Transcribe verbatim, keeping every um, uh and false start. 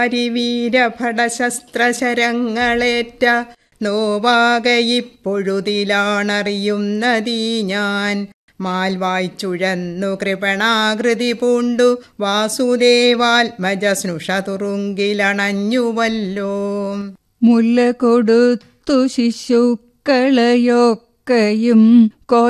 ഹരിവീരഭടശസ്ത്രശരങ്ങളേറ്റ നോവാകയിപ്പൊഴുതിലാണറിയുന്നതീ ഞാൻ. മാൽവായ്ച്ചുഴന്നു കൃപണാകൃതി പൂണ്ടു വാസുദേവാത്മജസ്നുഷതുറുങ്കിലണഞ്ഞുവല്ലോ. മുല്ല കൊടുത്തു ശിശുക്കളയൊക്കെയും